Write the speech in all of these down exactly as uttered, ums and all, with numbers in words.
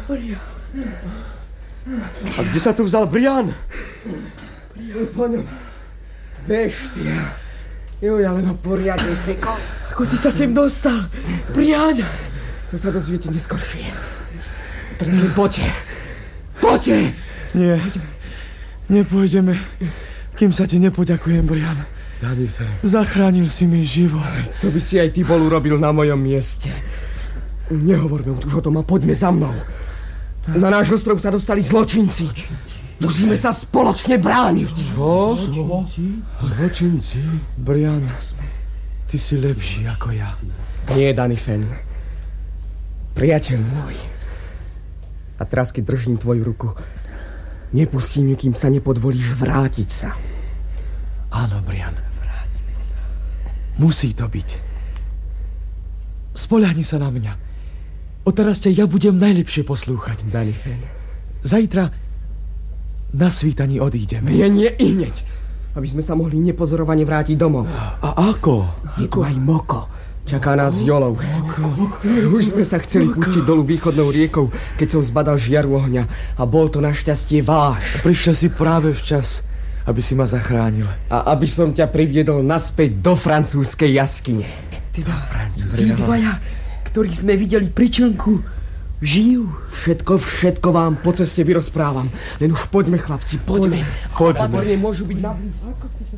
A kde sa tu vzal Brian? Brian po ňom. Beštia. Jo, ale ma poriadne sekol. Ako si sa sem dostal? Brian! To sa dozviete neskoršie. Teraz len poďte. Poďte! Nie. Nepôjdeme, kým sa ti nepoďakujem, Brian. Danife. Zachránil si mi život. To by si aj ty bol urobil na mojom mieste. Nehovorme už o tom a poďme za mnou. Na náš ostrov sa dostali zločinci. Musíme sa spoločne brániť. Čo? Zločinci? Brian, ty si lepší ako ja. Nie, Danifen. Priateľ môj. A teraz, keď držím tvoju ruku, nepustím ju, kým sa nepodvolíš vrátiť sa. Áno, Brian. Vrátime sa. Musí to byť. Spoľahni sa na mňa. Odteraz ťa ja budem najlepšie poslúchať. Danifen. Zajtra na svítaní odídeme. Nie, nie, i hneď. Aby sme sa mohli nepozorovane vrátiť domov. A ako? Je tu aj Moko. Čaká nás Jolov. Už sme sa chceli pustiť dolu východnou riekou, keď som zbadal žiaru ohňa. A bol to našťastie váš. Prišiel si práve včas, aby si ma zachránil. A aby som ťa priviedol naspäť do francúzskej jaskyne. Ty do francúzskej? Tí dvaja, ktorých sme videli pri člnku, žijú. Všetko, všetko vám po ceste vyrozprávam. Len už poďme, chlapci, poďme. Poďme. Poďme. Môžu byť na blízku.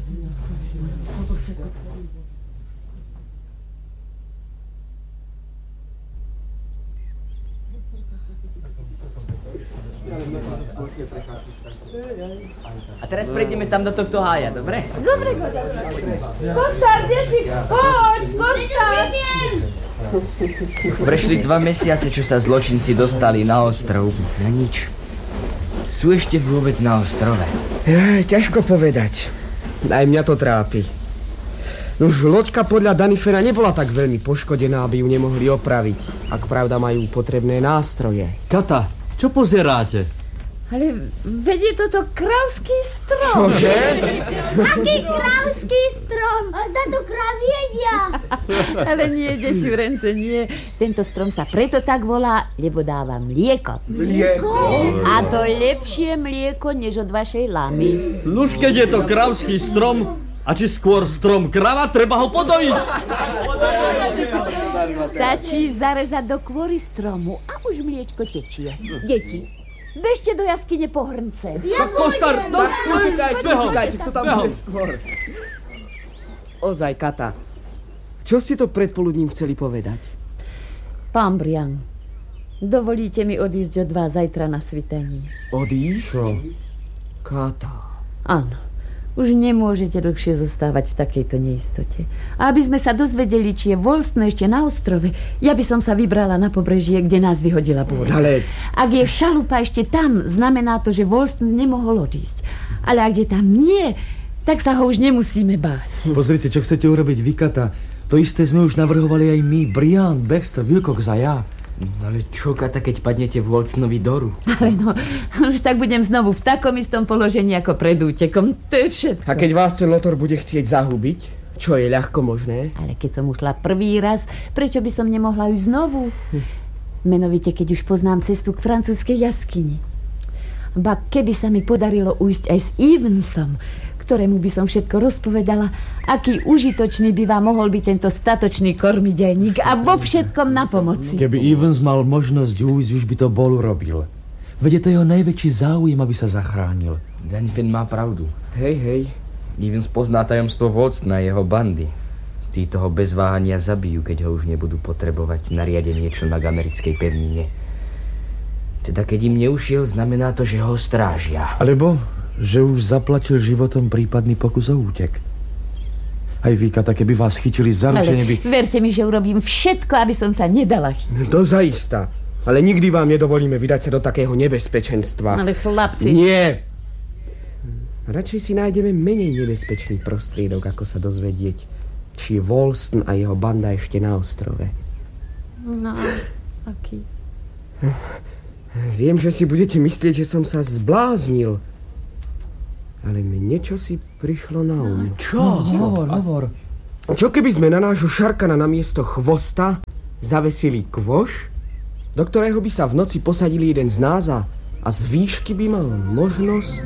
A teraz prejdeme tam do tohto hája, dobre? Dobre, dobre. Kosta, kde si? Poď, Kosta! Prešli dva mesiace, čo sa zločinci dostali na ostrov. Na nič. Sú ešte vôbec na ostrove? Je, ťažko povedať. Aj mňa to trápi. Nož loďka podľa Danifera nebola tak veľmi poškodená, aby ju nemohli opraviť. Ak pravda majú potrebné nástroje. Kata, čo pozeráte? Ale vedie toto kravský strom. Čože? Aký kravský strom? A zda to kravy jedia. Ale nie, deti v rence, nie. Tento strom sa preto tak volá, lebo dáva mlieko. Mlieko? A to lepšie mlieko, než od vašej lamy. Nuž, keď je to kravský strom, a či skôr strom krava, treba ho podojiť. Stačí zarezať do kôry stromu a už mliečko tečie. Deti, bežte do jaskyne po hrnce. Ja Kostar, no, Počkajte, počkajte, kto tam bude skôr. Ozaj, Kata, čo ste to predpoludním chceli povedať? Pán Brian, dovolíte mi odísť od vás zajtra na svitení? Odísť? Čo? Kata. Áno. Už nemôžete dlhšie zostávať v takejto neistote. A aby sme sa dozvedeli, či je Wolston ešte na ostrove, ja by som sa vybrala na pobrežie, kde nás vyhodila búrka. Ale... Ak je šalupa ešte tam, znamená to, že Wolston nemohol odísť. Ale ak je tam nie, tak sa ho už nemusíme báť. Pozrite, čo chcete urobiť vy, Kata. To isté sme už navrhovali aj my, Brian, Baxter, Wilcox a ja. Ale čo, Kata, keď padnete v Wolstonovi doru? Ale no, už tak budem znovu v takom istom položení ako pred útekom. To je všetko. A keď vás ten Lotor bude chcieť zahubiť, čo je ľahko možné? Ale keď som ušla prvý raz, prečo by som nemohla ísť znovu? Hm. Menovite, keď už poznám cestu k francúzskej jaskyni. Ba keby sa mi podarilo ujsť aj s Evansom, ktorému by som všetko rozpovedala, aký užitočný by vám mohol byť tento statočný kormidelník a vo všetkom na pomoci. Keby Evans mal možnosť ujsť, už by to bol urobil. Veď je to jeho najväčší záujem, aby sa zachránil. Danifen má pravdu. Hej, hej. Evans pozná tajomstvo Wolstona a jeho bandy. Tí toho bez váhania zabijú, keď ho už nebudú potrebovať na riadenie člna k americkej pevnine. Teda keď im neušiel, znamená to, že ho strážia. Alebo že už zaplatil životom prípadný pokus o útek. Aj vy, Kata, keby vás chytili zaručene by... Ale verte mi, že urobím všetko, aby som sa nedala chytiť. To zaista. Ale nikdy vám nedovolíme vydať sa do takého nebezpečenstva. Ale chlapci... Nie! Radšej si nájdeme menej nebezpečný prostriedok, ako sa dozvedieť, či je Wolston a jeho banda ešte na ostrove. No, aký? Viem, že si budete myslieť, že som sa zbláznil. Ale mne čo si prišlo na um. Čo? No, hovor, hovor. Čo keby sme na nášho šarkana namiesto chvosta zavesili kvoš do ktorého by sa v noci posadili jeden z nás a, a z výšky by mal možnosť